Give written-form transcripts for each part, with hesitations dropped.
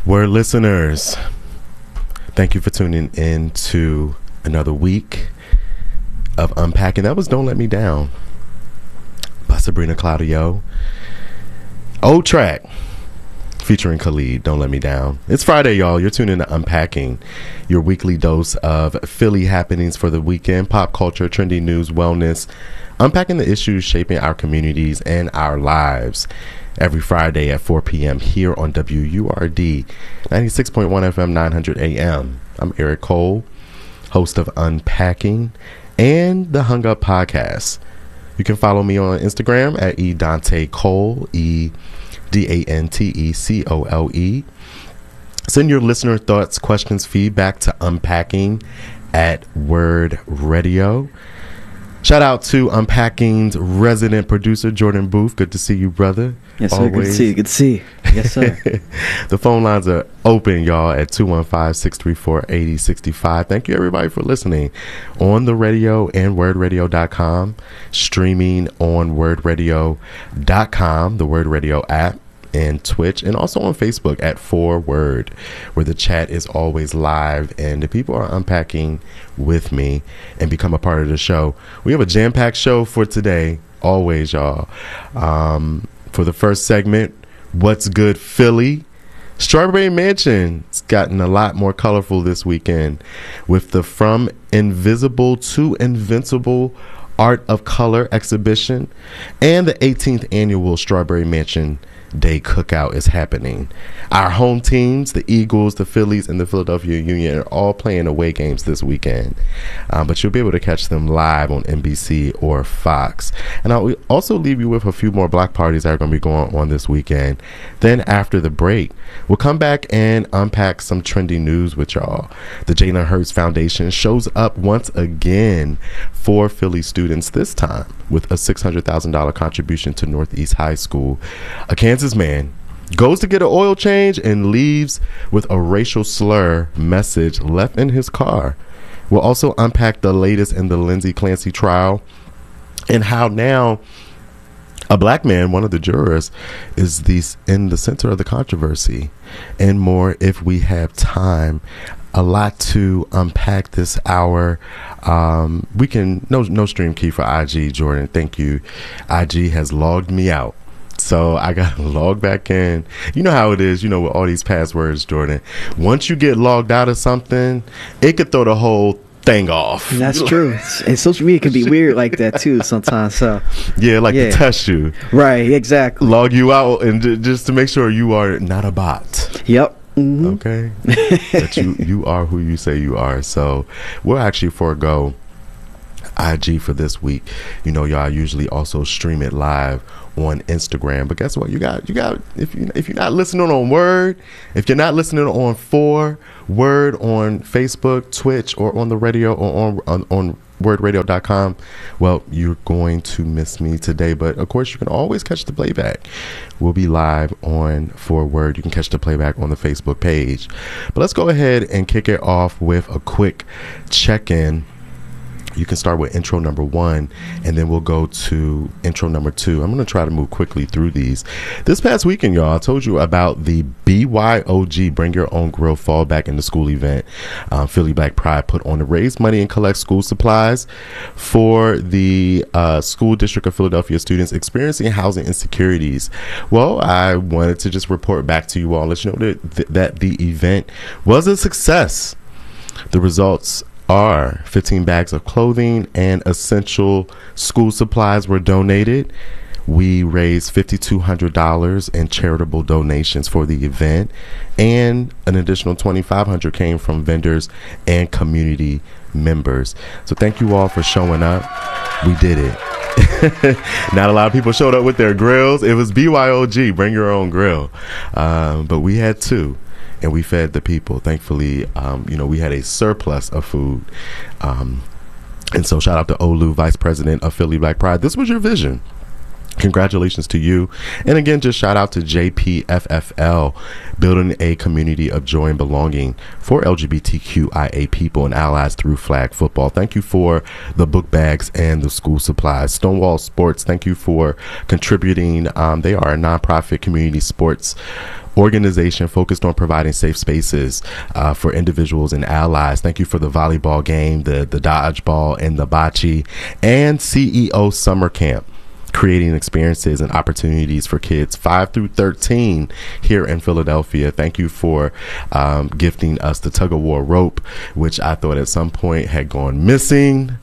Word listeners, thank you for tuning in to another week of Unpacking. That was Don't Let Me Down by Sabrina Claudio. Old track featuring Khalid, Don't Let Me Down. It's Friday, y'all. You're tuning in to Unpacking, your weekly dose of Philly happenings for the weekend, pop culture, trendy news, wellness, unpacking the issues shaping our communities and our lives. Every Friday at 4 p.m. here on WURD 96.1 FM 900 AM. I'm Eric Cole, host of Unpacking and the Hung Up Podcast. You can follow me on Instagram at eDanteCole, EDANTECOLE. Send your listener thoughts, questions, feedback to Unpacking at Word Radio. Shout out to Unpacking's resident producer, Jordan Booth. Good to see you, brother. Yes, sir. Always. Good to see you. Good to see you. Yes, sir. The phone lines are open, y'all, at 215-634-8065. Thank you, everybody, for listening on the radio and wordradio.com, streaming on wordradio.com, the Word Radio app, and Twitch, and also on Facebook at 4Word, where the chat is always live and the people are unpacking with me and become a part of the show. We have a jam-packed show for today, always, y'all. For the first segment, What's Good Philly? Strawberry Mansion. It's gotten a lot more colorful this weekend with the From Invisible to Invincible Art of Color exhibition, and the 18th annual Strawberry Mansion Day Cookout is happening. Our home teams, the Eagles, the Phillies, and the Philadelphia Union, are all playing away games this weekend. But you'll be able to catch them live on NBC or Fox. And I'll also leave you with a few more block parties that are going to be going on this weekend. Then after the break, we'll come back and unpack some trendy news with y'all. The Jalen Hurts Foundation shows up once again for Philly students, this time with a $600,000 contribution to Northeast High School. A Kansas man goes to get an oil change and leaves with a racial slur message left in his car. We'll also unpack the latest in the Lindsay Clancy trial and how now a black man, one of the jurors, is in the center of the controversy, and more if we have time. A lot to unpack this hour. We can no stream key for IG, Jordan. Thank you. IG has logged me out, so I got to log back in. You know how it is, with all these passwords, Jordan. Once you get logged out of something, it could throw the whole thing off. That's true. And social media can be weird like that too sometimes. So to test you. Right, exactly. Log you out and just to make sure you are not a bot. Yep. Mm-hmm. Okay. That you are who you say you are. So we'll actually forego IG for this week. Y'all usually also stream it live on Instagram, but guess what? You got if you're not listening on Word, if you're not listening on 4Word on Facebook, Twitch, or on the radio or on wordradio.com, well, you're going to miss me today. But of course, you can always catch the playback. We'll be live on 4Word. You can catch the playback on the Facebook page. But let's go ahead and kick it off with a quick check-in. You can start with intro number 1, and then we'll go to intro number 2. I'm going to try to move quickly through these. This past weekend, y'all, I told you about the BYOG, Bring Your Own Grill Fall Back in the School event. Philly Black Pride put on to raise money and collect school supplies for the school district of Philadelphia students experiencing housing insecurities. Well, I wanted to just report back to you all, let you know that the event was a success. The results are 15 bags of clothing and essential school supplies were donated. We raised $5,200 in charitable donations for the event, and an additional $2,500 came from vendors and community members. So thank you all for showing up. We did it. Not a lot of people showed up with their grills. It was BYOG, Bring Your Own Grill, but we had 2. And we fed the people. Thankfully, we had a surplus of food. And so shout out to Olu, Vice President of Philly Black Pride. This was your vision. Congratulations to you. And again, just shout out to JPFFL, building a community of joy and belonging for LGBTQIA people and allies through flag football. Thank you for the book bags and the school supplies. Stonewall Sports, thank you for contributing. They are a nonprofit community sports organization focused on providing safe spaces for individuals and allies. Thank you for the volleyball game, the dodgeball, and the bocce, and CEO Summer Camp, creating experiences and opportunities for kids 5 through 13 here in Philadelphia. Thank you for gifting us the tug of war rope, which I thought at some point had gone missing.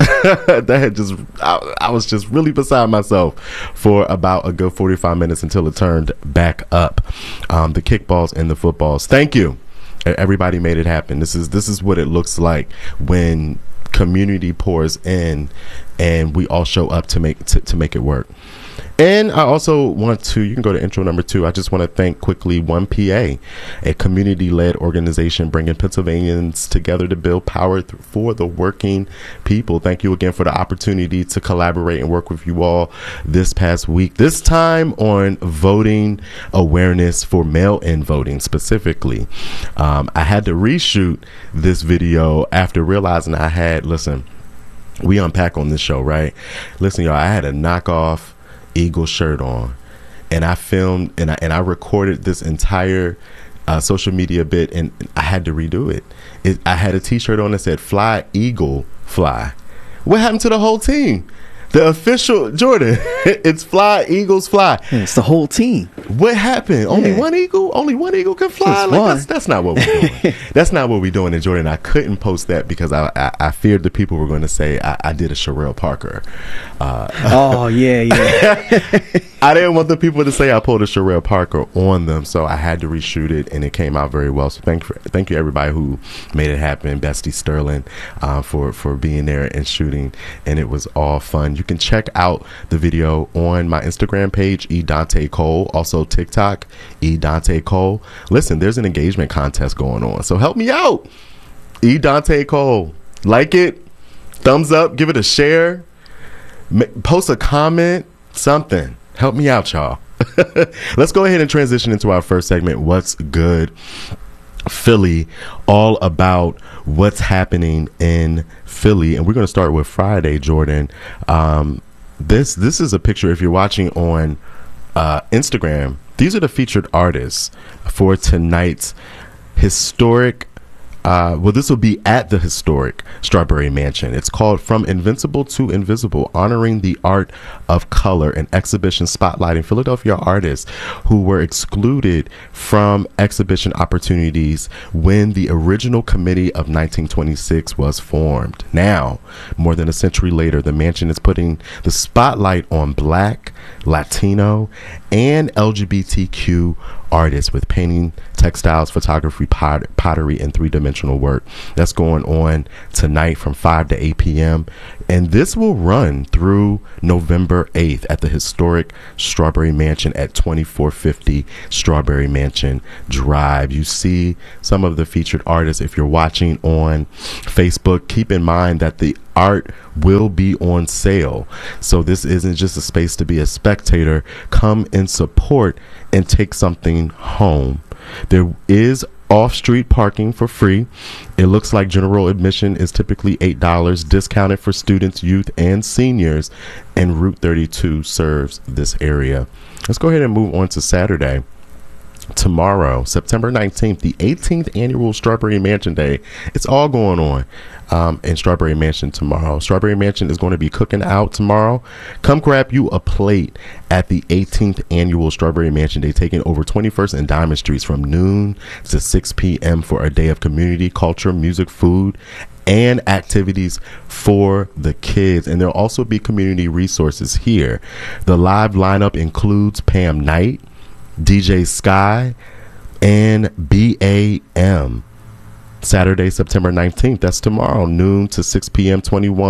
I was just really beside myself for about a good 45 minutes until it turned back up. The kickballs and the footballs. Thank you. Everybody made it happen. This is what it looks like when community pours in and we all show up to make it work. And I also want to, you can go to intro number 2. I just want to thank quickly 1PA, a community-led organization bringing Pennsylvanians together to build power for the working people. Thank you again for the opportunity to collaborate and work with you all this past week. This time on voting awareness for mail-in voting specifically. I had to reshoot this video after realizing we unpack on this show, right? Listen, y'all, I had a knockoff Eagle shirt on, and I filmed and I recorded this entire social media bit, and I had to redo it. I had a t-shirt on that said "Fly Eagle Fly." What happened to the whole team? The official Jordan, it's Fly Eagles Fly. Yeah, it's the whole team. What happened? Only one eagle? Only one eagle can fly? Like that's not what we're doing. That's not what we're doing in Jordan. I couldn't post that because I feared the people were going to say I did a Sherelle Parker. Oh, yeah. I didn't want the people to say I pulled a Sherelle Parker on them, so I had to reshoot it, and it came out very well. So thank you everybody who made it happen. Bestie Sterling for being there and shooting, and it was all fun. You can check out the video on my Instagram page, eDante Cole, also TikTok, eDante Cole. Listen, there's an engagement contest going on, so help me out. eDante Cole, like it, thumbs up, give it a share, post a comment, something. Help me out, y'all. Let's go ahead and transition into our first segment, What's Good Philly, all about what's happening in Philly. And we're going to start with Friday, Jordan. This is a picture. If you're watching on Instagram, these are the featured artists for tonight's historic this will be at the historic Strawberry Mansion. It's called From Invincible to Invisible, honoring the art of color, an exhibition spotlighting Philadelphia artists who were excluded from exhibition opportunities when the original committee of 1926 was formed. Now, more than a century later, the mansion is putting the spotlight on Black, Latino, and LGBTQ artists with painting, textiles, photography, pottery, and three-dimensional work. That's going on tonight from 5 to 8 p.m. And this will run through November 8th at the historic Strawberry Mansion at 2450 Strawberry Mansion Drive. You see some of the featured artists. If you're watching on Facebook, keep in mind that the art will be on sale. So this isn't just a space to be a spectator. Come and support and take something home. There is off-street parking for free. It looks like general admission is typically $8, discounted for students, youth, and seniors, and Route 32 serves this area. Let's go ahead and move on to Saturday. Tomorrow, September 19th, the 18th annual Strawberry Mansion Day. It's all going on in Strawberry Mansion tomorrow. Strawberry Mansion is going to be cooking out tomorrow. Come grab you a plate at the 18th annual Strawberry Mansion Day, taking over 21st and Diamond Streets from noon to 6 p.m. for a day of community, culture, music, food, and activities for the kids. And there'll also be community resources here. The live lineup includes Pam Knight, DJ Sky, and BAM. Saturday, September 19th. That's tomorrow, noon to 6 p.m.,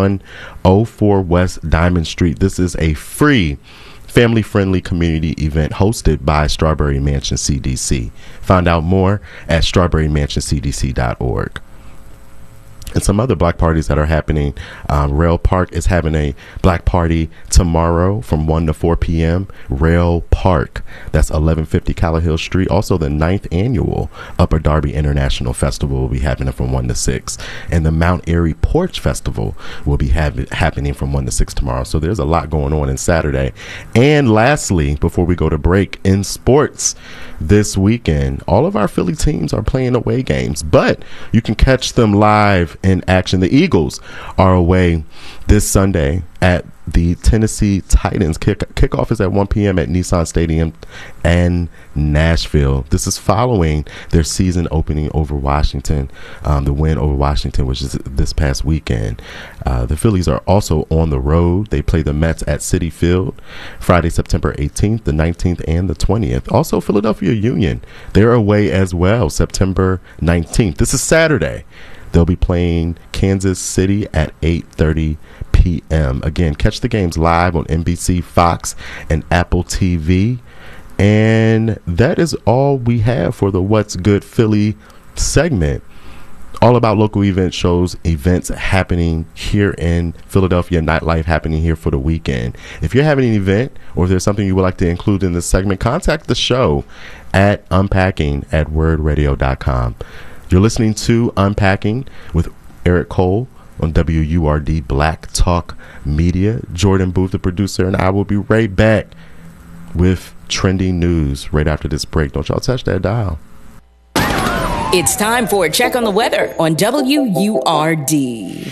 2104 West Diamond Street. This is a free, family-friendly community event hosted by Strawberry Mansion CDC. Find out more at strawberrymansioncdc.org. and some other black parties that are happening. Rail Park is having a black party tomorrow from 1 to 4 p.m. Rail Park, that's 1150 Callowhill Street. Also, the 9th annual Upper Darby International Festival will be happening from 1 to 6. And the Mount Airy Porch Festival will be happening from 1 to 6 tomorrow. So there's a lot going on Saturday. And lastly, before we go to break, in sports this weekend, all of our Philly teams are playing away games, but you can catch them live in action. The Eagles are away this Sunday at the Tennessee Titans. Kickoff is at 1 p.m. at Nissan Stadium and Nashville. This is following their season opening over Washington, the win over Washington, which is this past weekend. The Phillies are also on the road. They play the Mets at Citi Field Friday, September 18th, the 19th, and the 20th. Also, Philadelphia Union, they're away as well, September 19th. This is Saturday. They'll be playing Kansas City at 8:30 p.m. Again, catch the games live on NBC, Fox, and Apple TV. And that is all we have for the What's Good Philly segment. All about local event shows, events happening here in Philadelphia, nightlife happening here for the weekend. If you're having an event or if there's something you would like to include in this segment, contact the show at unpacking@wordradio.com. You're listening to Unpacking with Eric Cole on WURD Black Talk Media. Jordan Booth, the producer, and I will be right back with trending news right after this break. Don't y'all touch that dial. It's time for a check on the weather on WURD.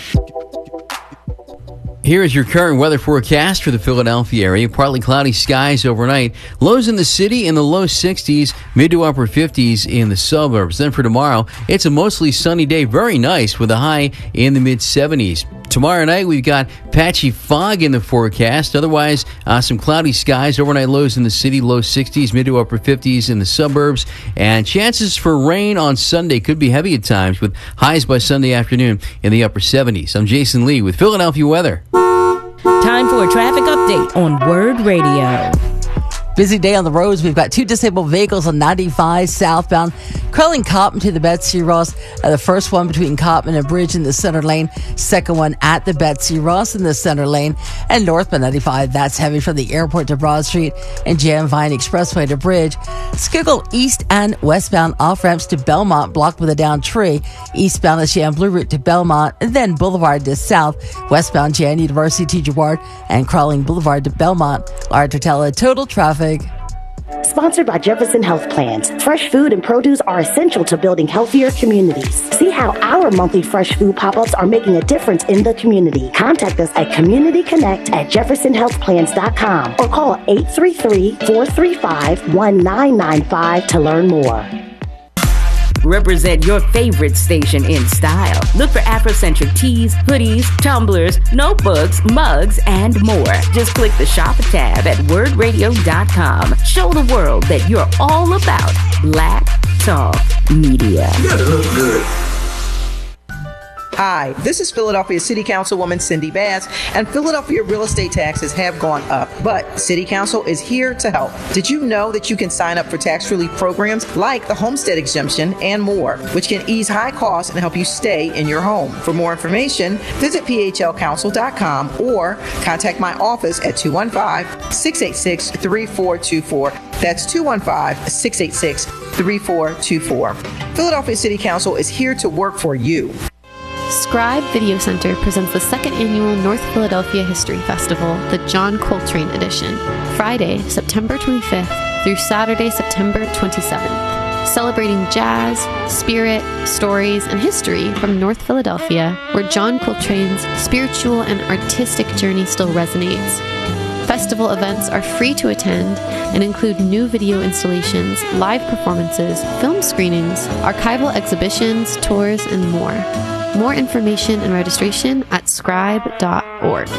Here is your current weather forecast for the Philadelphia area. Partly cloudy skies overnight. Lows in the city in the low 60s, mid to upper 50s in the suburbs. Then for tomorrow, it's a mostly sunny day. Very nice with a high in the mid 70s. Tomorrow night, we've got patchy fog in the forecast. Otherwise, some cloudy skies. Overnight lows in the city, low 60s, mid to upper 50s in the suburbs. And chances for rain on Sunday could be heavy at times with highs by Sunday afternoon in the upper 70s. I'm Jason Lee with Philadelphia weather. Time for a traffic update on Word Radio. Busy day on the roads. We've got 2 disabled vehicles on 95 southbound, curling Coppin to the Betsy Ross. The first one between Coppin and Bridge in the center lane. Second one at the Betsy Ross in the center lane. And northbound 95, that's heavy from the airport to Broad Street and Jan Vine Expressway to Bridge. Skiggle east and westbound off-ramps to Belmont blocked with a down tree. Eastbound is Jan Blue Route to Belmont, and then Boulevard to south. Westbound Jan University to Girard and crawling Boulevard to Belmont. Artotella total traffic. Sponsored by Jefferson Health Plans. Fresh food and produce are essential to building healthier communities. See how our monthly fresh food pop-ups are making a difference in the community. Contact us at communityconnect@jeffersonhealthplans.com or call 833-435-1995 to learn more. Represent your favorite station in style. Look for Afrocentric tees, hoodies, tumblers, notebooks, mugs, and more. Just click the Shop tab at wordradio.com. Show the world that you're all about Black Talk Media. You gotta look good. Hi, this is Philadelphia City Councilwoman Cindy Bass, and Philadelphia real estate taxes have gone up, but City Council is here to help. Did you know that you can sign up for tax relief programs like the homestead exemption and more, which can ease high costs and help you stay in your home? For more information, visit phlcouncil.com or contact my office at 215-686-3424. That's 215-686-3424. Philadelphia City Council is here to work for you. Scribe Video Center presents the second annual North Philadelphia History Festival, the John Coltrane Edition, Friday, September 25th through Saturday, September 27th. Celebrating jazz, spirit, stories, and history from North Philadelphia, where John Coltrane's spiritual and artistic journey still resonates. Festival events are free to attend and include new video installations, live performances, film screenings, archival exhibitions, tours, and more. More information and registration at scribe.org.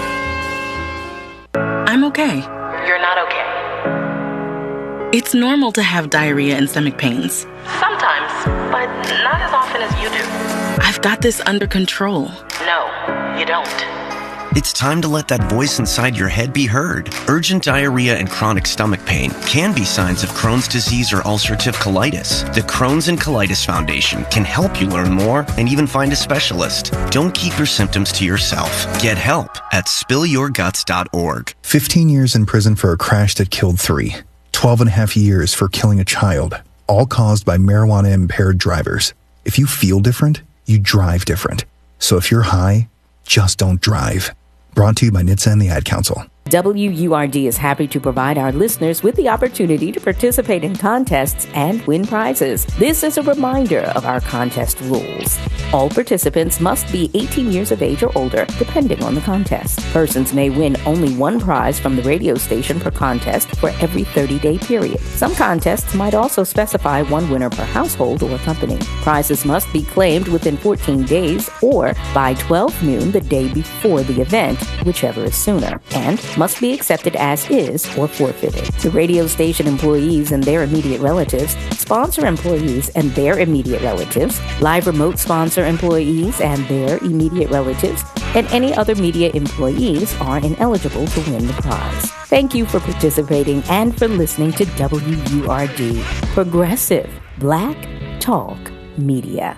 I'm okay. You're not okay. It's normal to have diarrhea and stomach pains. Sometimes, but not as often as you do. I've got this under control. No, you don't. It's time to let that voice inside your head be heard. Urgent diarrhea and chronic stomach pain can be signs of Crohn's disease or ulcerative colitis. The Crohn's and Colitis Foundation can help you learn more and even find a specialist. Don't keep your symptoms to yourself. Get help at spillyourguts.org. 15 years in prison for a crash that killed 3. 12 and a half years for killing a child, all caused by marijuana-impaired drivers. If you feel different, you drive different. So if you're high, just don't drive. Brought to you by NHTSA and the Ad Council. WURD is happy to provide our listeners with the opportunity to participate in contests and win prizes. This is a reminder of our contest rules. All participants must be 18 years of age or older, depending on the contest. Persons may win only one prize from the radio station per contest for every 30-day period. Some contests might also specify one winner per household or company. Prizes must be claimed within 14 days or by 12 noon the day before the event, whichever is sooner, and must be accepted as is or forfeited. The radio station employees and their immediate relatives, sponsor employees and their immediate relatives, live remote sponsor employees and their immediate relatives, and any other media employees are ineligible to win the prize. Thank you for participating and for listening to WURD, Progressive Black Talk Media.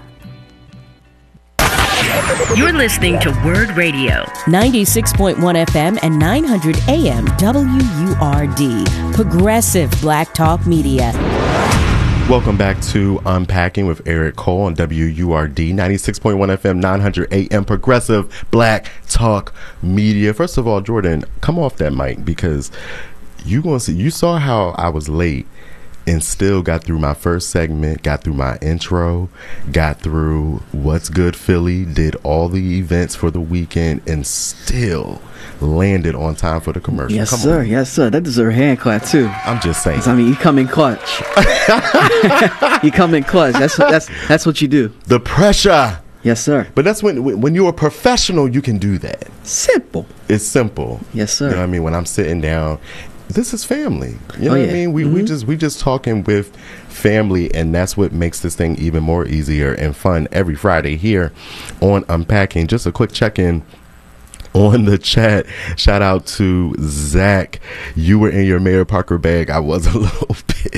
You're listening to Word Radio. 96.1 FM and 900 AM WURD, Progressive Black Talk Media. Welcome back to Unpacking with Eric Cole on WURD 96.1 FM 900 AM Progressive Black Talk Media. First of all, Jordan, come off that mic because you saw how I was late and still got through my first segment, got through my intro, got through What's Good Philly, did all the events for the weekend, and still landed on time for the commercial. Yes, sir. Yes, sir. That deserves a hand clap, too. I'm just saying. I mean, you come in clutch. You come in clutch. That's what you do. The pressure. Yes, sir. But that's when you're a professional, you can do that. Simple. It's simple. Yes, sir. You know what I mean? When I'm sitting down, this is family. You know what I mean? We just talking with family, and that's what makes this thing even more easier and fun every Friday here on Unpacking. Just a quick check-in on the chat. Shout out to Zach. You were in your Mayor Parker bag. I was a little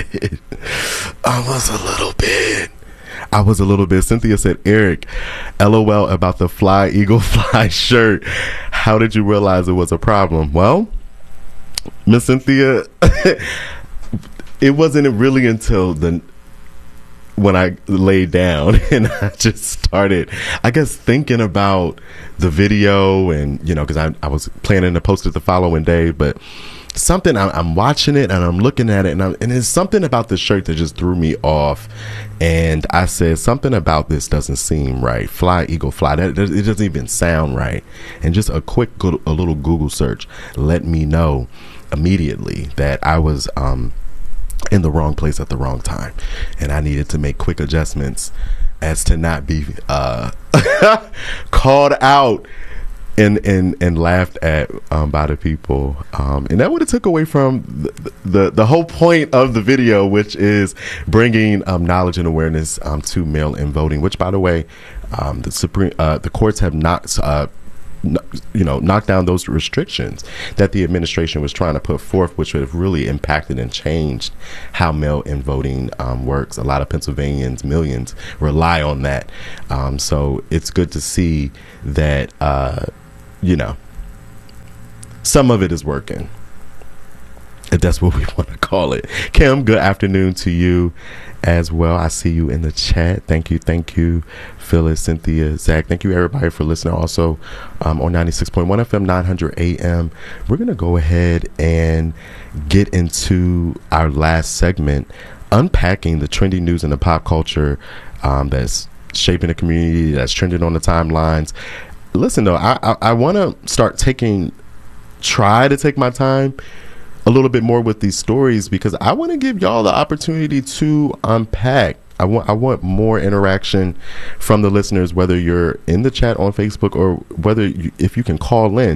bit. Cynthia said, Eric, LOL about the Fly Eagle Fly shirt. How did you realize it was a problem? Well, Miss Cynthia, it wasn't really until when I laid down and I just started, I guess, thinking about the video, and because I was planning to post it the following day, but something I'm watching it and I'm looking at it, and there's something about the shirt that just threw me off, and I said something about this doesn't seem right. Fly Eagle Fly, it doesn't even sound right. And just a little Google search let me know immediately that I was in the wrong place at the wrong time, and I needed to make quick adjustments as to not be called out and laughed at by the people, and that would have took away from the whole point of the video, which is bringing knowledge and awareness to mail-in voting, which, by the way, the courts have knocked down those restrictions that the administration was trying to put forth, which would have really impacted and changed how mail-in voting works. A lot of Pennsylvanians, millions, rely on that. So it's good to see that some of it is working, if that's what we want to call it. Kim, good afternoon to you as well. I see you in the chat. Thank you, Phyllis, Cynthia, Zach. Thank you, everybody, for listening. Also, on 96.1 FM, 900 AM. We're going to go ahead and get into our last segment, unpacking the trending news and the pop culture that's shaping the community, that's trending on the timelines. Listen, though, I want to try to take my time a little bit more with these stories, because I want to give y'all the opportunity to unpack. I want more interaction from the listeners, whether you're in the chat on Facebook or if you can call in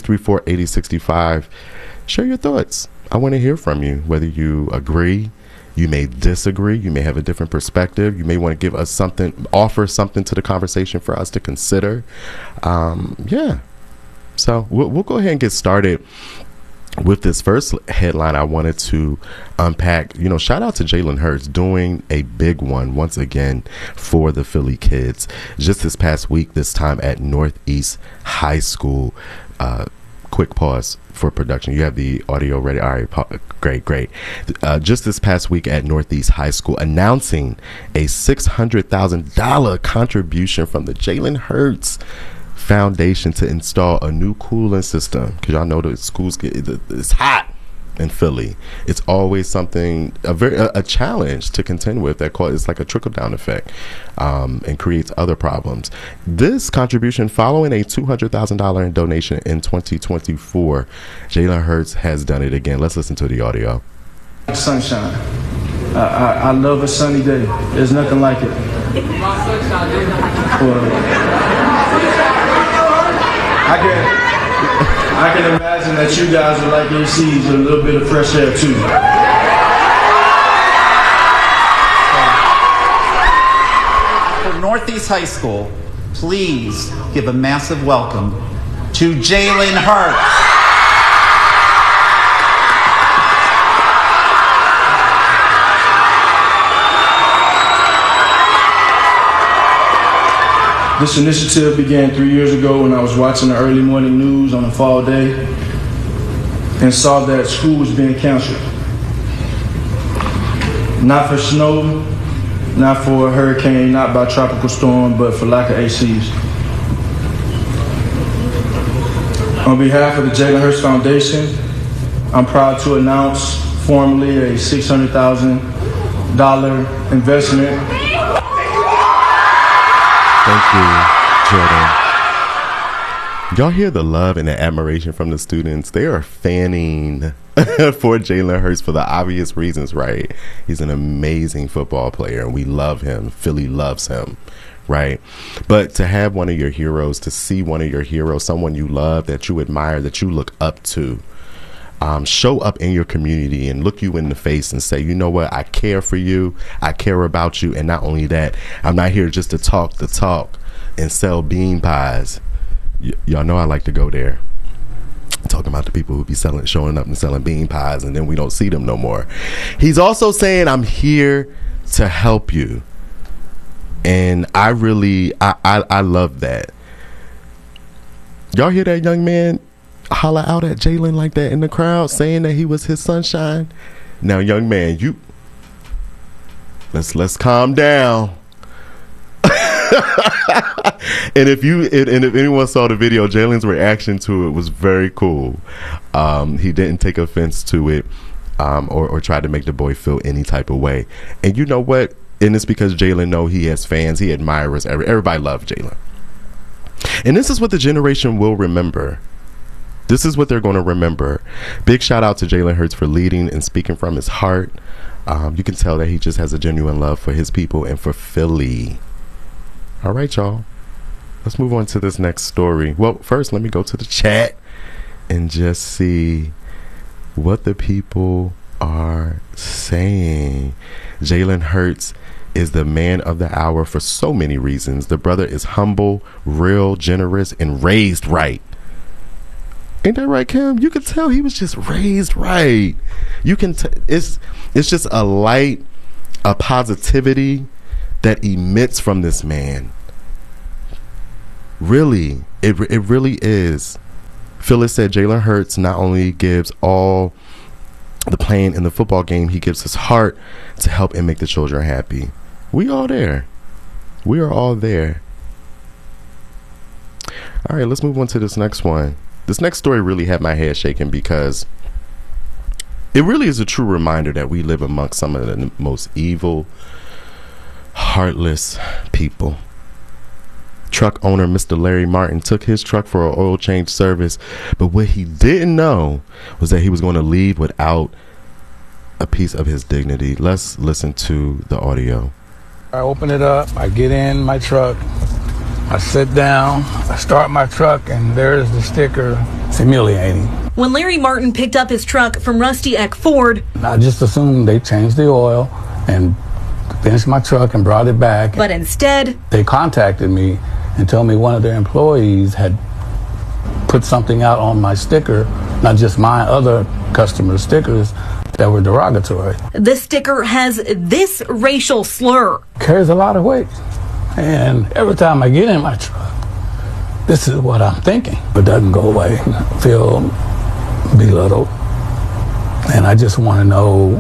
215-634-8065. Share your thoughts. I want to hear from you, whether you agree, You may disagree. You may have a different perspective. You may want to give us something, offer something to the conversation for us to consider. Yeah. So we'll go ahead and get started with this first headline. I wanted to unpack, shout out to Jalen Hurts doing a big one once again for the Philly kids. Just this past week, this time at Northeast High School. Quick pause for production. You have the audio ready? All right, great. Just this past week at Northeast High School, announcing a $600,000 contribution from the Jalen Hurts Foundation to install a new cooling system, because y'all know the schools it's hot in Philly. It's always something, a challenge to contend with. It's like a trickle-down effect, and creates other problems. This contribution, following a $200,000 donation in 2024, Jalen Hurts has done it again. Let's listen to the audio. Sunshine. I love a sunny day. There's nothing like it. I can imagine that you guys are like ACs with a little bit of fresh air too. For Northeast High School, please give a massive welcome to Jalen Hurts. This initiative began 3 years ago when I was watching the early morning news on a fall day and saw that school was being canceled. Not for snow, not for a hurricane, not by tropical storm, but for lack of ACs. On behalf of the Jalen Hurts Foundation, I'm proud to announce formally a $600,000 investment. Thank you, Jordan. Y'all hear the love and the admiration from the students? They are fanning for Jalen Hurts for the obvious reasons, right? He's an amazing football player, and we love him. Philly loves him, right? But to have one of your heroes, to see one of your heroes, someone you love, that you admire, that you look up to, show up in your community and look you in the face and say, you know what, I care for you, I care about you, and not only that, I'm not here just to talk the talk and sell bean pies. Y'all know I like to go there. I'm talking about the people who be showing up and selling bean pies, and then we don't see them no more. He's also saying, I'm here to help you. And I love that. Y'all hear that young man holler out at Jalen like that in the crowd, saying that he was his sunshine? Now, young man, let's calm down. And if anyone saw the video, Jalen's reaction to it was very cool. He didn't take offense to it, or try to make the boy feel any type of way. And you know what? And it's because Jalen know he has fans, he admirers. Everybody loves Jalen. And this is what the generation will remember. This is what they're going to remember. Big shout out to Jalen Hurts for leading and speaking from his heart. You can tell that he just has a genuine love for his people and for Philly. All right, y'all. Let's move on to this next story. Well, first, let me go to the chat and just see what the people are saying. Jalen Hurts is the man of the hour for so many reasons. The brother is humble, real, generous, and raised right. Ain't that right, Kim? You can tell he was just raised right. You can it's just a light, a positivity that emits from this man. Really, it really is. Phyllis said Jalen Hurts not only gives all the playing in the football game, he gives his heart to help and make the children happy. We all there. We are all there. All right, let's move on to this next one. This next story really had my head shaking because it really is a true reminder that we live amongst some of the most evil, heartless people. Truck owner Mr. Larry Martin took his truck for an oil change service, but what he didn't know was that he was going to leave without a piece of his dignity. Let's listen to the audio. I open it up, I get in my truck, I sit down, I start my truck, and there's the sticker. It's humiliating. When Larry Martin picked up his truck from Rusty Eck Ford, I just assumed they changed the oil and finished my truck and brought it back. But instead, they contacted me and told me one of their employees had put something out on my sticker, not just my other customer stickers, that were derogatory. The sticker has this racial slur. Carries a lot of weight. And every time I get in my truck, this is what I'm thinking. It doesn't go away. I feel belittled. And I just want to know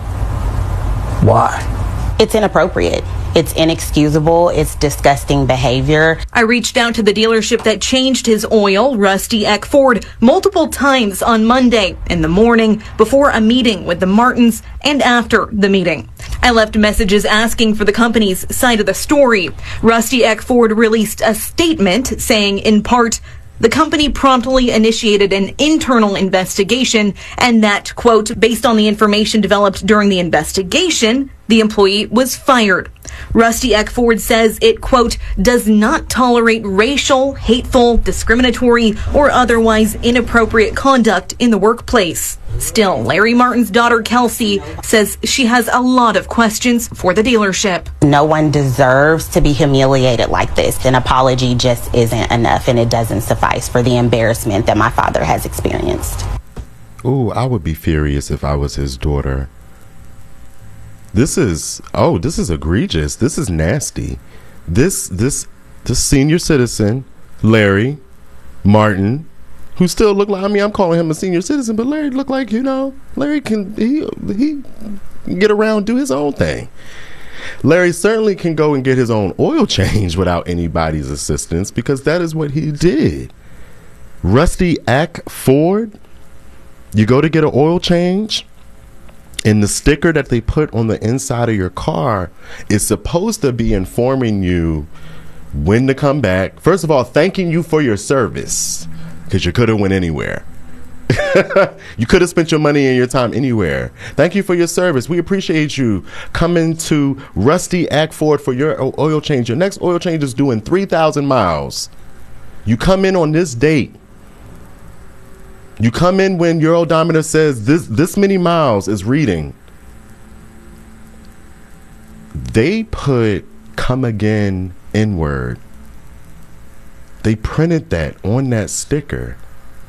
why. It's inappropriate. It's inexcusable. It's disgusting behavior. I reached out to the dealership that changed his oil, Rusty Eck Ford, multiple times on Monday in the morning, before a meeting with the Martins and after the meeting. I left messages asking for the company's side of the story. Rusty Eck Ford released a statement saying, in part, the company promptly initiated an internal investigation and that, quote, based on the information developed during the investigation, the employee was fired. Rusty Eck Ford says it, quote, does not tolerate racial, hateful, discriminatory, or otherwise inappropriate conduct in the workplace. Still, Larry Martin's daughter, Kelsey, says she has a lot of questions for the dealership. No one deserves to be humiliated like this. An apology just isn't enough, and it doesn't suffice for the embarrassment that my father has experienced. Ooh, I would be furious if I was his daughter. This is egregious. This is nasty. This senior citizen, Larry Martin, who still look like, I mean, I'm calling him a senior citizen, but Larry looked like, Larry can he get around, do his own thing. Larry certainly can go and get his own oil change without anybody's assistance, because that is what he did. Rusty Eck Ford, you go to get an oil change, and the sticker that they put on the inside of your car is supposed to be informing you when to come back. First of all, thanking you for your service, because you could have went anywhere. You could have spent your money and your time anywhere. Thank you for your service. We appreciate you coming to Rusty Eck Ford for your oil change. Your next oil change is due in 3,000 miles. You come in on this date. You come in when your odometer says this many miles is reading. They put "come again" N-word. They printed that on that sticker.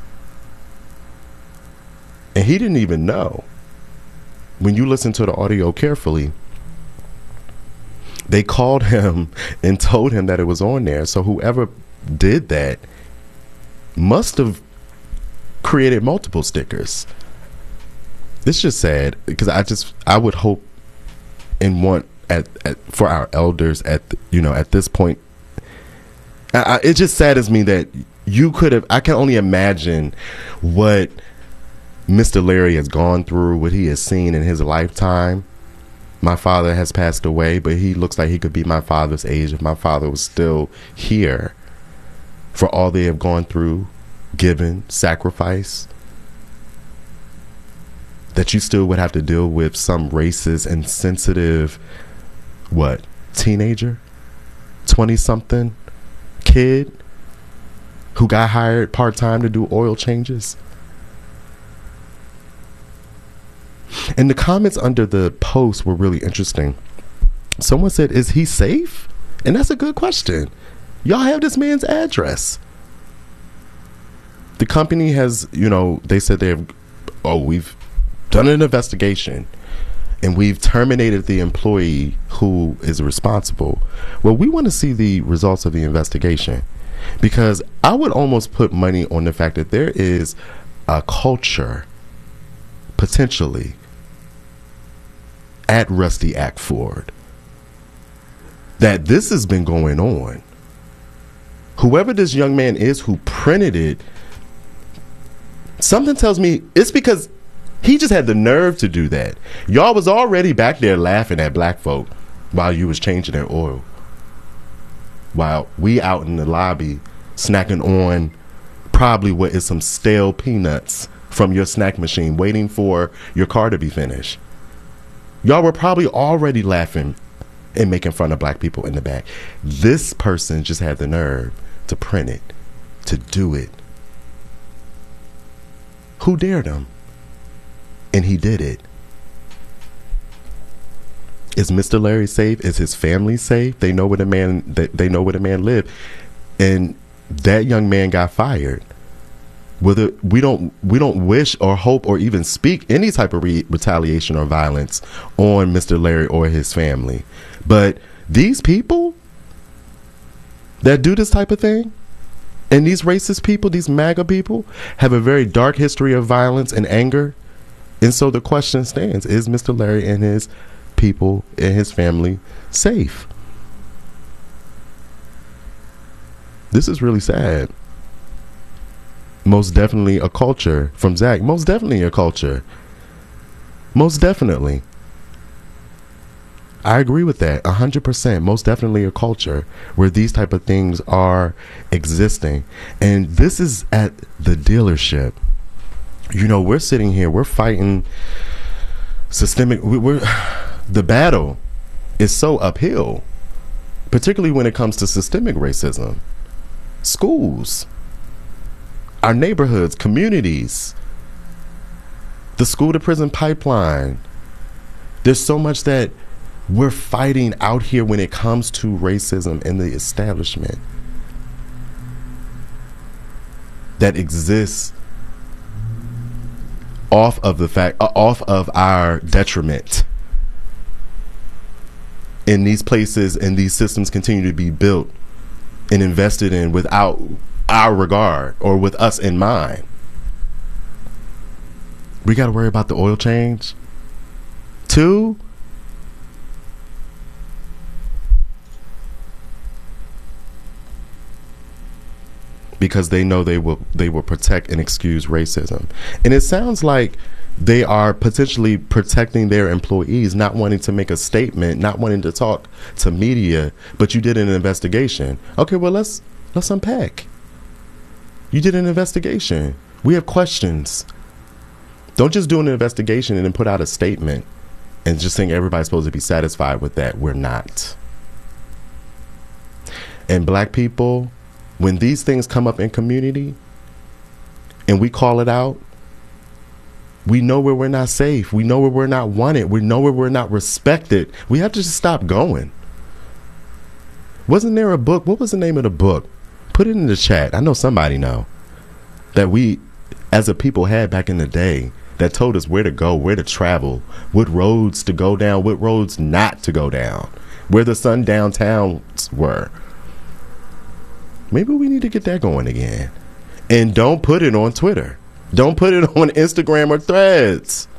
And he didn't even know. When you listen to the audio carefully, they called him and told him that it was on there. So whoever did that must have created multiple stickers. It's just sad, because I would hope and want for our elders at this point. It just saddens me that you could have. I can only imagine what Mr. Larry has gone through, what he has seen in his lifetime. My father has passed away, but he looks like he could be my father's age if my father was still here. For all they have gone through, given, sacrifice, that you still would have to deal with some racist, insensitive, teenager, 20-something kid who got hired part-time to do oil changes. And the comments under the post were really interesting. Someone said, is he safe? And that's a good question. Y'all have this man's address. The company has, they said we've done an investigation and we've terminated the employee who is responsible. Well, we want to see the results of the investigation, because I would almost put money on the fact that there is a culture potentially at Rusty Eck Ford that this has been going on. Whoever this young man is who printed it, something tells me it's because he just had the nerve to do that. Y'all was already back there laughing at black folk while you was changing their oil, while we out in the lobby snacking on probably what is some stale peanuts from your snack machine, waiting for your car to be finished. Y'all were probably already laughing and making fun of black people in the back. This person just had the nerve to print it, to do it. Who dared him? And he did it. Is Mr. Larry safe? Is his family safe? They know where the man lived, and that young man got fired. Whether we don't wish or hope or even speak any type of retaliation or violence on Mr. Larry or his family, but these people that do this type of thing, and these racist people, these MAGA people, have a very dark history of violence and anger. And so the question stands: is Mr. Larry and his people and his family safe? This is really sad. Most definitely a culture from Zach. Most definitely a culture. Most definitely. I agree with that 100%. Most definitely a culture where these type of things are existing. And this is at the dealership. You know, we're sitting here, we're fighting systemic, the battle is so uphill, particularly when it comes to systemic racism. Schools, our neighborhoods, communities, the school to prison pipeline. There's so much that we're fighting out here when it comes to racism in the establishment that exists off of our detriment. And these places and these systems continue to be built and invested in without our regard or with us in mind. We got to worry about the oil change too. Because they know they will protect and excuse racism. And it sounds like they are potentially protecting their employees, not wanting to make a statement, not wanting to talk to media, but you did an investigation. Okay, well, let's unpack. You did an investigation. We have questions. Don't just do an investigation and then put out a statement and just think everybody's supposed to be satisfied with that. We're not. And black people, when these things come up in community and we call it out, we know where we're not safe. We know where we're not wanted. We know where we're not respected. We have to just stop going. Wasn't there a book? What was the name of the book? Put it in the chat. I know somebody know. That we as a people had back in the day that told us where to go, where to travel, what roads to go down, what roads not to go down, where the sundown towns were. Maybe we need to get that going again. And don't put it on Twitter. Don't put it on Instagram or Threads.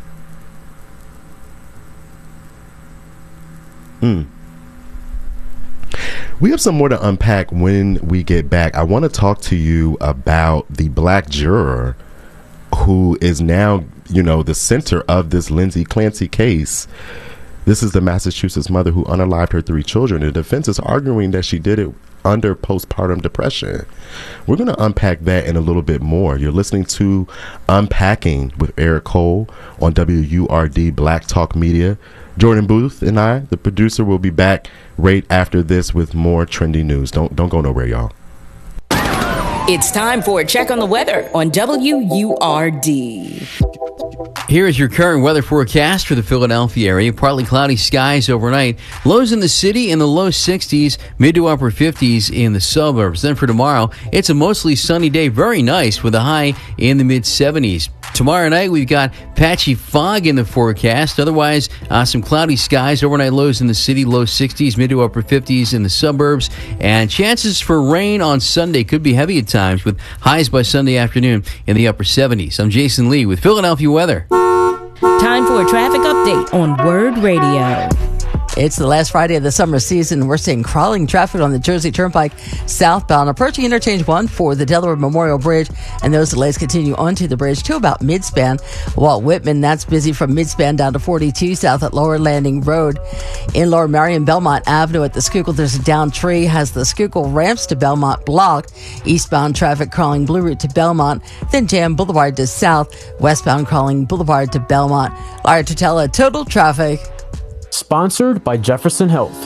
We have some more to unpack when we get back. I want to talk to you about the black juror who is now, the center of this Lindsay Clancy case. This is the Massachusetts mother who unalived her 3 children. The defense is arguing that she did it under postpartum depression. We're going to unpack that in a little bit more. You're listening to Unpacking with Eric Cole on WURD Black Talk Media. Jordan Booth and I, the producer, will be back right after this with more trendy news. Don't go nowhere, y'all. It's time for a check on the weather on WURD. Here is your current weather forecast for the Philadelphia area. Partly cloudy skies overnight. Lows in the city in the low 60s, mid to upper 50s in the suburbs. Then for tomorrow, it's a mostly sunny day. Very nice with a high in the mid 70s. Tomorrow night, we've got patchy fog in the forecast. Otherwise, some cloudy skies. Overnight lows in the city, low 60s, mid to upper 50s in the suburbs. And chances for rain on Sunday could be heavy at times with highs by Sunday afternoon in the upper 70s. I'm Jason Lee with Philadelphia weather. Time for a traffic update on Word Radio. It's the last Friday of the summer season. We're seeing crawling traffic on the Jersey Turnpike southbound, approaching Interchange 1 for the Delaware Memorial Bridge, and those delays continue onto the bridge to about Midspan. Walt Whitman, that's busy from Midspan down to 42 south at Lower Landing Road. In Lower Marion, Belmont Avenue at the Schuylkill, there's a down tree, has the Schuylkill ramps to Belmont blocked. Eastbound traffic crawling Blue Route to Belmont, then Jam Boulevard to south, westbound crawling Boulevard to Belmont. Lara Tutela, total traffic. Sponsored by Jefferson Health.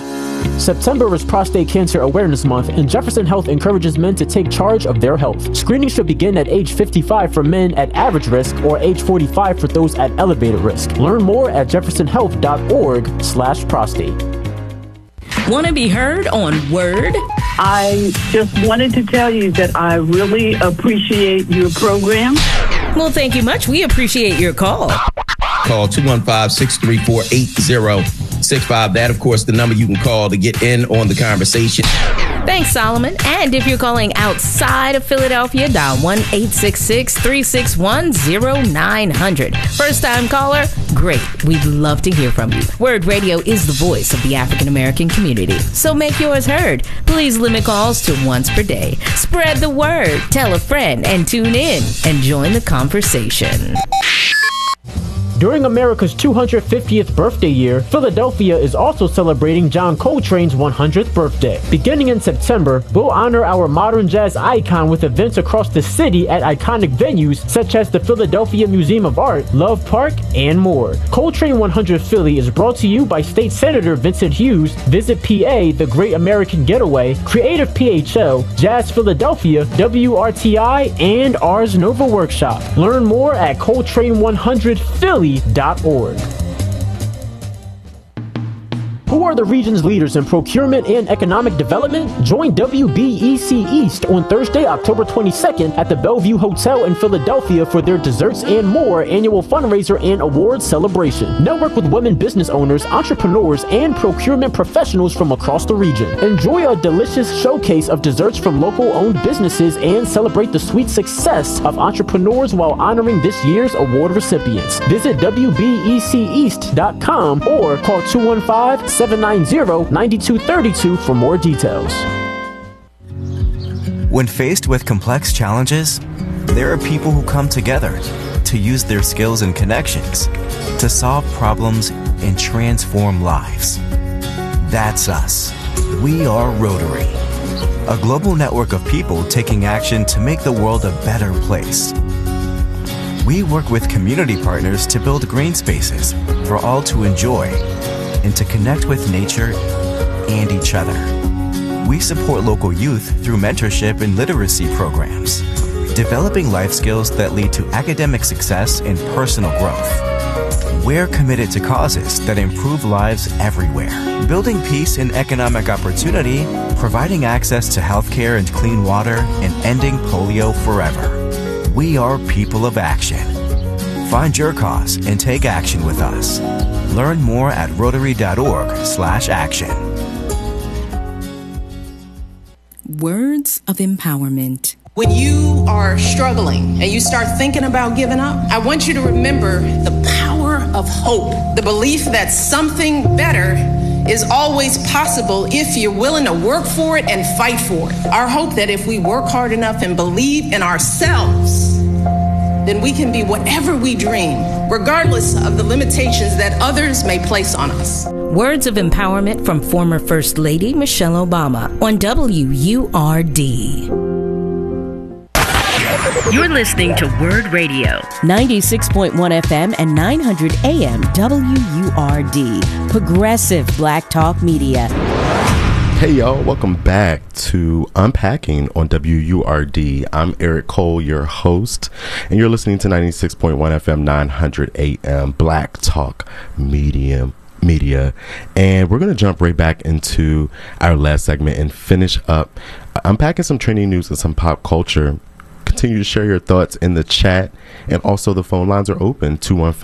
September is Prostate Cancer Awareness Month, and Jefferson Health encourages men to take charge of their health. Screening should begin at age 55 for men at average risk or age 45 for those at elevated risk. Learn more at jeffersonhealth.org/prostate. Want to be heard on Word? I just wanted to tell you that I really appreciate your program. Well, thank you much. We appreciate your call. Call 215-634-8065. That, of course, the number you can call to get in on the conversation. Thanks, Solomon. And if you're calling outside of Philadelphia, dial 1-866-361-0900. First-time caller? Great. We'd love to hear from you. Word Radio is the voice of the African American community, so make yours heard. Please limit calls to once per day. Spread the word. Tell a friend and tune in and join the conversation. During America's 250th birthday year, Philadelphia is also celebrating John Coltrane's 100th birthday. Beginning in September, we'll honor our modern jazz icon with events across the city at iconic venues such as the Philadelphia Museum of Art, Love Park, and more. Coltrane 100 Philly is brought to you by State Senator Vincent Hughes, Visit PA, The Great American Getaway, Creative PHL, Jazz Philadelphia, WRTI, and Ars Nova Workshop. Learn more at Coltrane100Philly.org. Who are the region's leaders in procurement and economic development? Join WBEC East on Thursday, October 22nd at the Bellevue Hotel in Philadelphia for their Desserts and More annual fundraiser and awards celebration. Network with women business owners, entrepreneurs, and procurement professionals from across the region. Enjoy a delicious showcase of desserts from local-owned businesses and celebrate the sweet success of entrepreneurs while honoring this year's award recipients. Visit WBECEast.com or call 215-790-9232 for more details. When faced with complex challenges, there are people who come together to use their skills and connections to solve problems and transform lives. That's us. We are Rotary, a global network of people taking action to make the world a better place. We work with community partners to build green spaces for all to enjoy and to connect with nature and each other. We support local youth through mentorship and literacy programs, developing life skills that lead to academic success and personal growth. We're committed to causes that improve lives everywhere, building peace and economic opportunity, providing access to healthcare and clean water, and ending polio forever. We are people of action. Find your cause and take action with us. Learn more at Rotary.org/action. Words of empowerment. When you are struggling and you start thinking about giving up, I want you to remember the power of hope, the belief that something better is always possible if you're willing to work for it and fight for it. Our hope that if we work hard enough and believe in ourselves, then we can be whatever we dream, regardless of the limitations that others may place on us. Words of empowerment from former First Lady Michelle Obama on WURD. You're listening to Word Radio. 96.1 FM and 900 AM WURD. Progressive Black Talk Media. Hey y'all, welcome back to Unpacking on WURD. I'm Eric Cole, your host, and you're listening to 96.1 FM 900 AM Black Talk Media. And we're going to jump right back into our last segment and finish up unpacking some trending news and some pop culture. Continue to share your thoughts in the chat, and also the phone lines are open,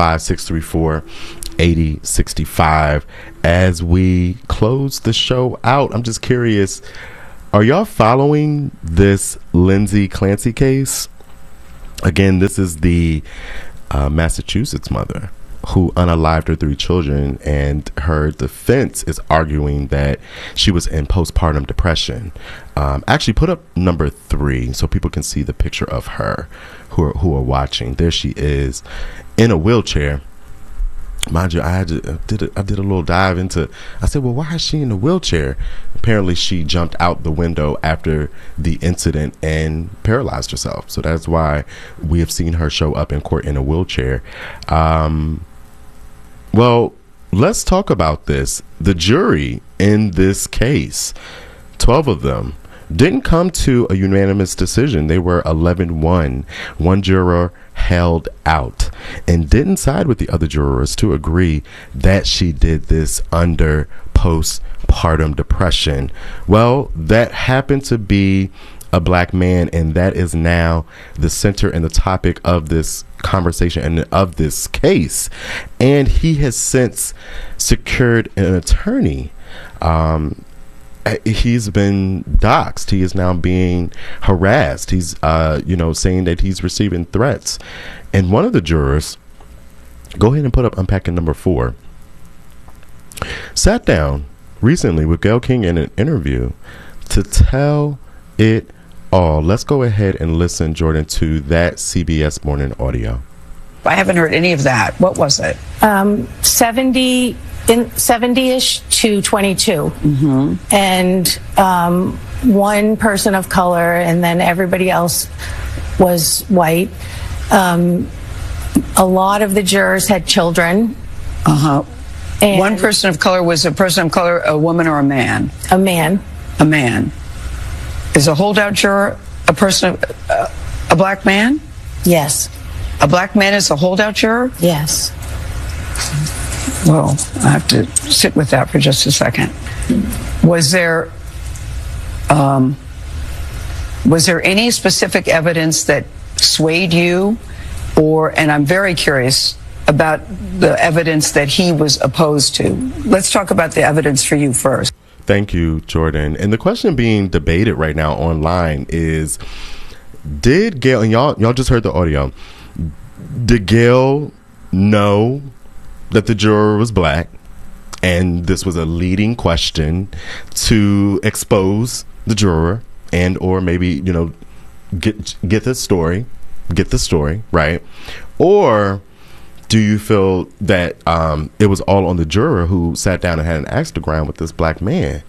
215-634-8065. As we close the show out, I'm just curious, are y'all following this Lindsay Clancy case? Again, this is the Massachusetts mother who unalived her 3 children, and her defense is arguing that she was in postpartum depression. Actually, put up number 3 so people can see the picture of her who are watching. There she is in a wheelchair. Mind you, I did a little dive into. I said, well, why is she in a wheelchair? Apparently, she jumped out the window after the incident and paralyzed herself. So that's why we have seen her show up in court in a wheelchair. Well, let's talk about this. The jury in this case, 12 of them, didn't come to a unanimous decision. They were 11-1. One juror held out and didn't side with the other jurors to agree that she did this under postpartum depression. Well, that happened to be a black man, and that is now the center and the topic of this conversation and of this case. And he has since secured an attorney. He's been doxxed. He is now being harassed. He's, saying that he's receiving threats. And one of the jurors, go ahead and put up unpacking number 4, sat down recently with Gayle King in an interview to tell it all. Let's go ahead and listen, Jordan, to that CBS Morning audio. I haven't heard any of that. What was it? 70-ish to 22. And one person of color, and then everybody else was white. A lot of the jurors had children. And one person of color was a person of color, a woman or a man? A man. A man. Is a holdout juror a person, a black man? Yes. A black man is a holdout juror? Yes. Well, I have to sit with that for just a second. Was there any specific evidence that swayed you, and I'm very curious about the evidence that he was opposed to. Let's talk about the evidence for you first. Thank you, Jordan. And the question being debated right now online is, did Gayle, and y'all just heard the audio, did Gayle know that the juror was black, and this was a leading question to expose the juror and or maybe get the story, right? Or do you feel that it was all on the juror who sat down and had an axe to grind with this black man?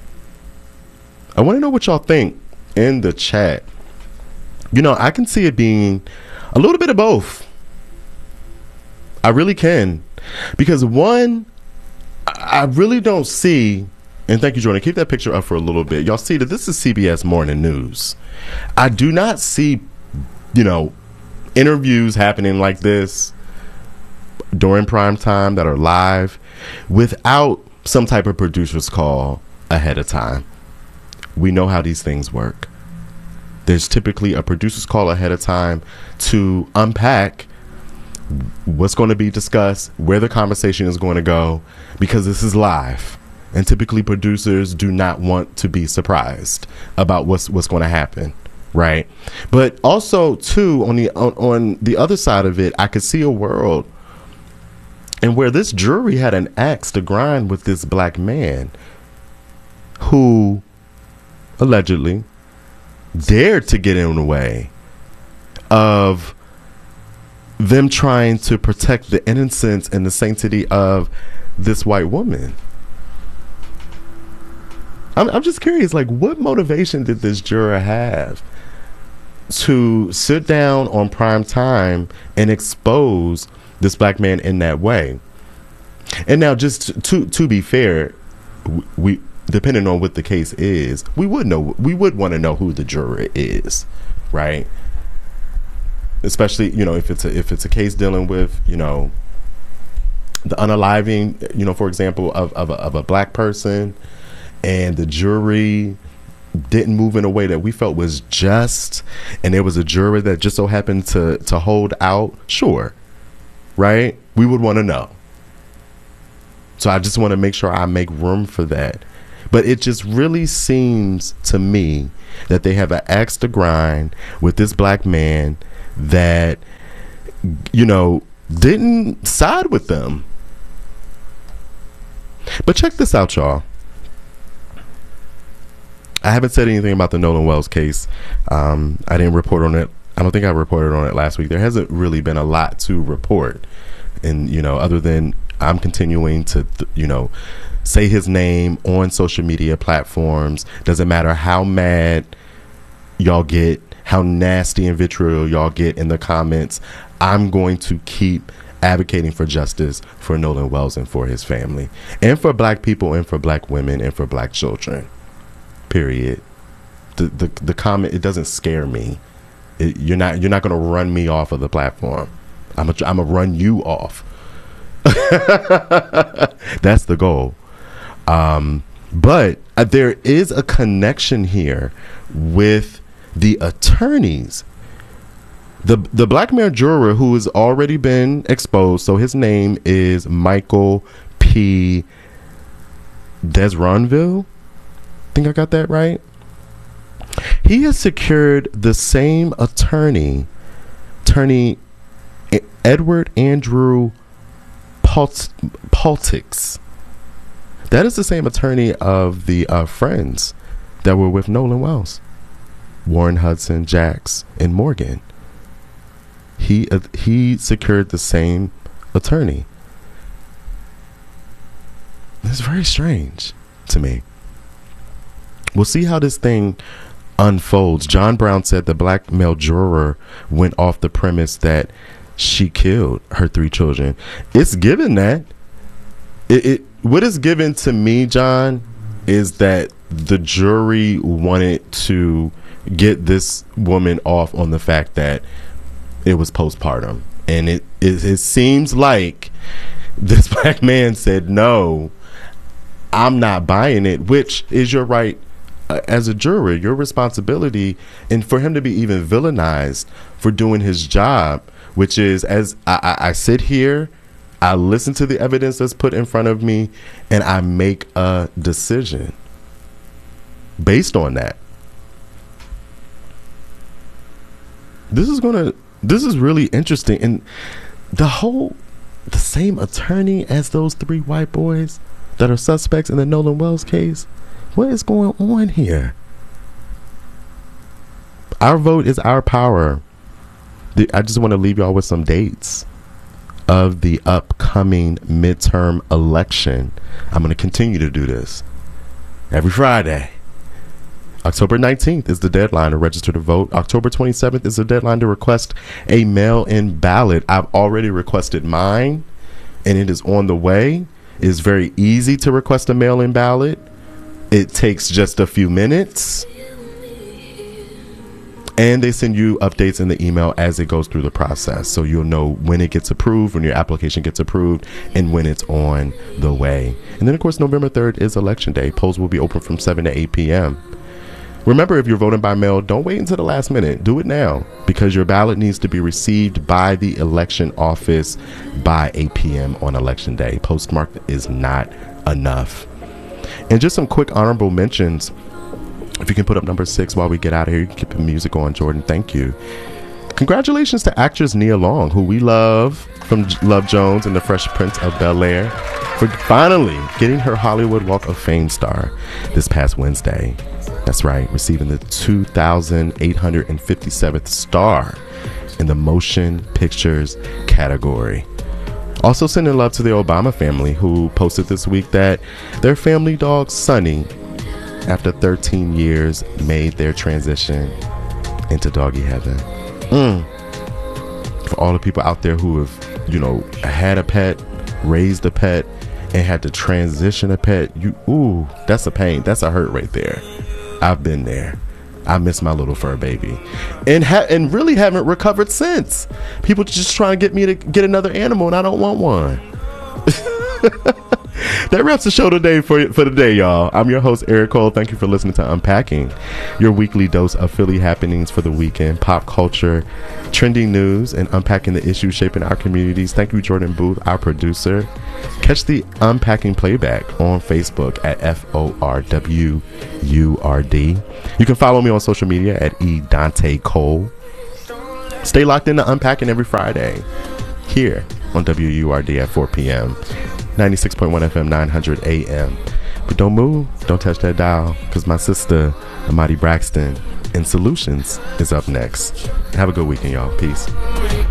I want to know what y'all think in the chat. I can see it being a little bit of both. I really can. Because one, I really don't see, and thank you, Jordan, keep that picture up for a little bit. Y'all see that this is CBS Morning News. I do not see, interviews happening like this during prime time that are live without some type of producer's call ahead of time. We know how these things work. There's typically a producer's call ahead of time to unpack what's going to be discussed, where the conversation is going to go, because this is live. And typically producers do not want to be surprised about what's going to happen, right? But also, too, on the other side of it, I could see a world and where this jury had an axe to grind with this black man who allegedly dared to get in the way of them trying to protect the innocence and the sanctity of this white woman. I'm just curious, what motivation did this juror have to sit down on prime time and expose this black man in that way? And now, just to be fair, we depending on what the case is, we would want to know who the juror is, right? Especially, if it's a case dealing with, the unaliving, for example, of a black person, and the jury didn't move in a way that we felt was just, and there was a juror that just so happened to hold out, sure, right? We would want to know. So I just want to make sure I make room for that. But it just really seems to me that they have an axe to grind with this black man that, didn't side with them. But check this out, y'all. I haven't said anything about the Nolan Wells case. I didn't report on it. I don't think I reported on it last week. There hasn't really been a lot to report. And, other than I'm continuing to, say his name on social media platforms. Doesn't matter how mad y'all get, how nasty and vitriol y'all get in the comments. I'm going to keep advocating for justice for Nolan Wells and for his family, and for black people, and for black women, and for black children. Period. The comment, it doesn't scare me. You're not going to run me off of the platform. I'm gonna run you off. That's the goal. But there is a connection here with the attorneys. The black male juror who has already been exposed, so his name is Michael P. Desronville. Think I got that right? He has secured the same attorney Edward Andrew Paltix. That is the same attorney of the friends that were with Nolan Wells, Warren Hudson, Jax, and Morgan. He secured the same attorney. It's very strange to me. We'll see how this thing unfolds. John Brown said the black male juror went off the premise that she killed her 3 children. It's given that. What is given to me, John, is that the jury wanted to get this woman off on the fact that it was postpartum. And it seems like this black man said, no, I'm not buying it, which is your right as a juror, your responsibility. And for him to be even villainized for doing his job, which is, as I sit here, I listen to the evidence that's put in front of me, and I make a decision based on that. This is really interesting. And the same attorney as those 3 white boys that are suspects in the Nolan Wells case. What is going on here? Our vote is our power. I just want to leave y'all with some dates of the upcoming midterm election. I'm going to continue to do this every Friday. October 19th is the deadline to register to vote. October 27th is the deadline to request a mail-in ballot. I've already requested mine, and it is on the way. It is very easy to request a mail-in ballot. It takes just a few minutes. And they send you updates in the email as it goes through the process. So you'll know when it gets approved, when your application gets approved, and when it's on the way. And then, of course, November 3rd is Election Day. Polls will be open from 7 to 8 p.m. Remember, if you're voting by mail, don't wait until the last minute. Do it now, because your ballot needs to be received by the election office by 8 p.m. on Election Day. Postmarked is not enough. And just some quick honorable mentions. If you can put up number 6 while we get out of here, you can keep the music on, Jordan. Thank you. Congratulations to actress Nia Long, who we love from Love Jones and the Fresh Prince of Bel-Air, for finally getting her Hollywood Walk of Fame star this past Wednesday. That's right, receiving the 2,857th star in the Motion Pictures category. Also sending love to the Obama family, who posted this week that their family dog, Sunny, after 13 years, made their transition into doggy heaven. For all the people out there who have, had a pet, raised a pet, and had to transition a pet, that's a pain. That's a hurt right there. I've been there. I miss my little fur baby, and really haven't recovered since. People just trying to get me to get another animal, and I don't want one. That wraps the show today for the day, y'all. I'm your host, Eric Cole. Thank you for listening to Unpacking, your weekly dose of Philly happenings for the weekend, pop culture, trending news, and unpacking the issues shaping our communities. Thank you, Jordan Booth, our producer. Catch the Unpacking playback on Facebook at FORWURD. You can follow me on social media at eDanteCole. Stay locked into Unpacking every Friday here on WURD at 4 p.m. 96.1 FM, 900 AM. But don't move, don't touch that dial, because my sister, Amadi Braxton, in Solutions, is up next. Have a good weekend, y'all. Peace.